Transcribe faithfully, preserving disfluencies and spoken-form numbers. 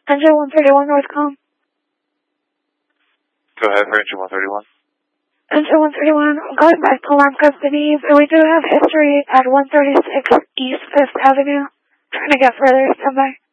Engine one thirty-one Northcom. Go ahead for engine one thirty-one. Engine one thirty-one, I'm going back to Alarm Custody, but we do have history at one thirty-six East fifth Avenue. Trying to get further, stand by.